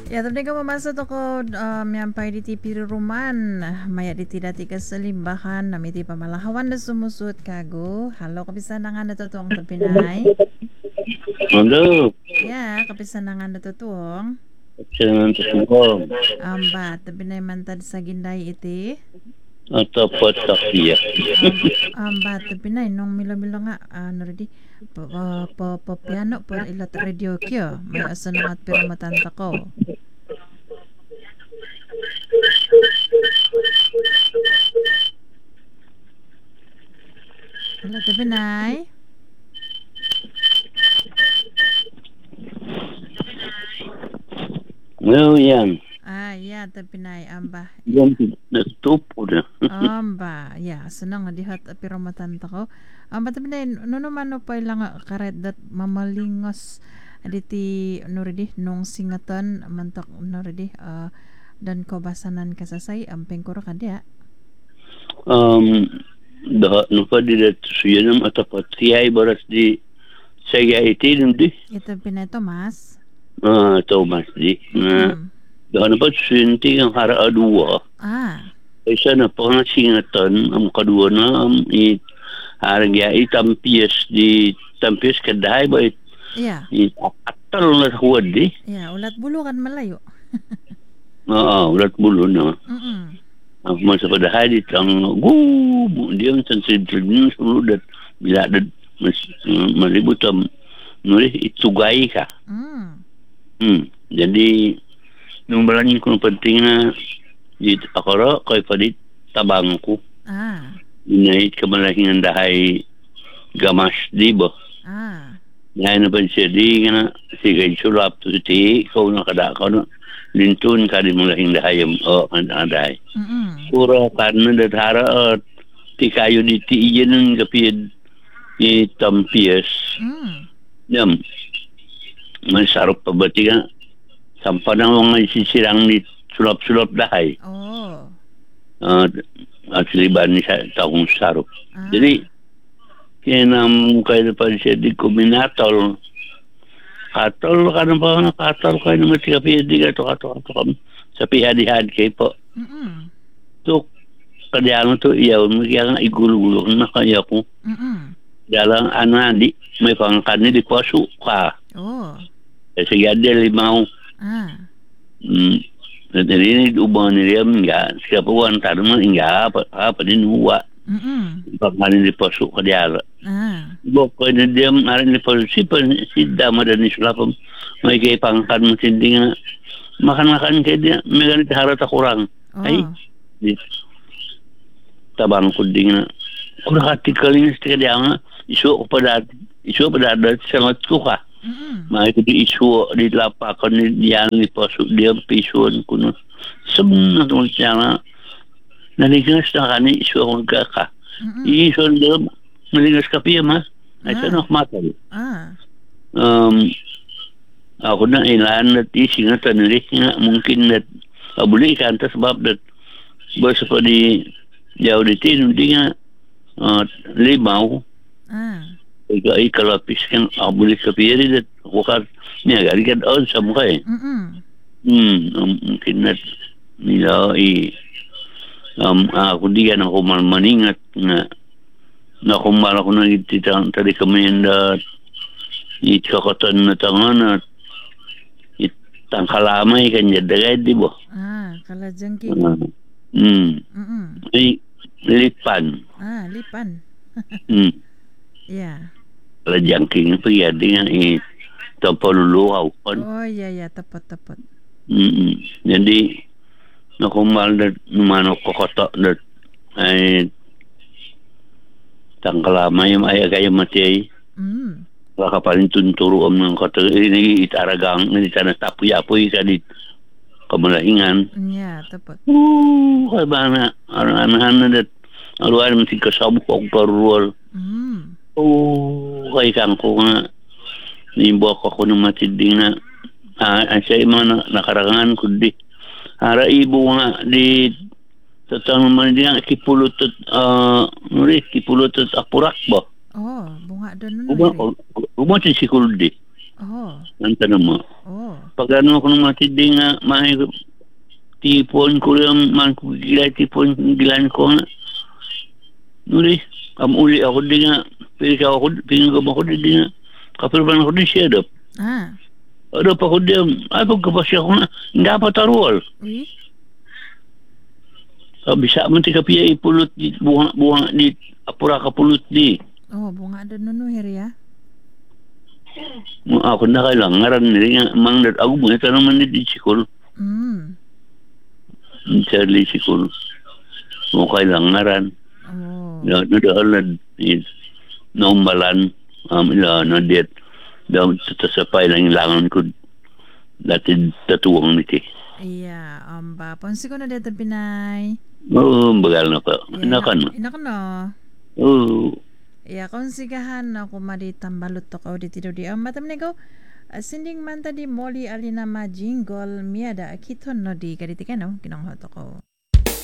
Ya, tapi kamu masuk toko nyampai di TV ruman, maya di tidak tiga selimbahan, nami ti pamalahawan na sumusut kago. Halo, kapisanangan na tutuong tapinay. Halo, Ya, kapisanangan na tutuong. jangan tersinggung Amba, tapinay mantad sa ginday iti. atau potak dia. Amba, tapinay nung milo-milo nga, ano redi, piano por ilat radio kyo, may asanong at piramatan ko. Halo, tapinay. Ngayon yan, Ya, tapinay, amba. yan natupo na. Amba, ya, senang dihat piramatan ko. Amba tapi no mano pa lang karet dat mamalingos aditi nuridi nung singatan mantak nuridi dan kobasanan kasasay ampeng kuro kadya. Dah nupa di dat suyanam atau patiyay baras di saya itin di. Ito pinato mas. Thomas di. Dah nupa sunti ang hara adua. Isa na pangasingatan ang kadua na harga tampias di tampias kadahay ba Iya. Atal na huwad di. Iya, ulat bulu kan malayo. Ulat bulu na. Ang masa pada hari tang dia macam sedih sudah bila ada meributam nulis itu gay ka. Jadi numbalan ko pentingna di akara kay padit tabangku. Inait kamalahingan dahay gamas di ba. Dahil na pa siya di nga sige sulap to ti ko na kada ko na lintun kadi malahing dahayam dahay. Pura karena datara ti kayo di ti iyan kapid ni tampias. Yam. Masarap pa ba ti nga sampa na mga sisirang ni sulap-sulap dahay. At siliban ni sa taong sarap. Jadi kinam kayo pa siya di kuminatol. Katol ka na pa na katol kayo na matikapid di ka to sa pihadi-had kayo po. So, kadang tu iya yang igulu-gulu na kaya ko. Dalang anadi may pangkan ni di pasu ka. Kasi ada limau. Jadi ini ubah ni dia enggak siapa wan tarma enggak apa ni nuwa. Pangkan di pasu ka dia. Boko ni dia marin di pasu si dama dan isulapam may kay pangkan matinding makan-makan kay dia megan harata kurang. Ay. Tabang kuding na kurang hati kali setiap dia nga isu pada ada sangat suka itu di isu di lapakan dia ni pasuk dia pisuan kuno semua tu macam naligas na kani isu ang kaka isu dia naligas kapi mas ay sana matal ako na ilan at isingatan nga mungkin na abuli kanta sebab dat basta pa di jauh di tin di nga limau ay kalapis kan abuli sa piyeri dat wakar niya gari kan on sa mukha mungkin na nila ako di yan ako maningat na kumal ako na ititang tali kami na itkakatan na tangan at tangkalamay kanya dagay di ba kalajangking lipan lipan ya kalajangking pa yan di nga tapaluluhaw ya tapat jadi nakumal na numanok kokota na ay tangkalamay ay kayo matay kapaling tunturo ang kata ini itaragang ini tanah tapu-yapu kadit kamalahingan. Ya, tepat. Kaya bana anak-anak dat aluan mesti kasabuk ang parual. Kaya kang ko nga nimbo ako ng matinding na siya mga nakarangan ko di. Hara ibo nga di tatang man di nga kipulutot apurak ba? Bunga doon Umo si Sikuldi. Ang tanong mo. Oh. Pag ano ako ng matindi nga, may tipon ko lang, man ko gilay tipon, gilan ko nga. Nuli, uli ako din nga, pinagam ako din nga, kapirban ako din siya dap. Ah. Ano pa ko din, ay pagkapasya ko na, dapat arwal. Uy? Bisa man ti kapiya ipulot di, buha di, apura kapulot di. Oh, bunga doon no, Herya? Ako na kailangan nila nga, mang ako mo, ito naman ni Sikol. Charlie Sikol. Mo kailangan. Oh. Nadahalan, naumbalan, ila na diet. Daw tatasapay lang ilangan ko dati tatuwang niti. Iya, ba. Ponsi ko na dito, Pinay. Oo, bagal na pa. Inakan no? Oo. Iya, konsigahan ako maditang balot to ka dito di. Matam nego, sinding manta di Molly Alina Majingol miada kiton no di kaditi ka no? Kinanghoto ko.